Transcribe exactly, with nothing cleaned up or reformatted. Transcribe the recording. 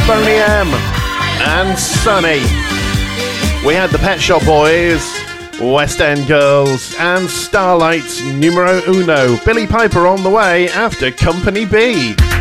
Boney M and Sunny. We had the Pet Shop Boys, West End Girls, and Starlight's Numero Uno. Billy Piper on the way after Company B.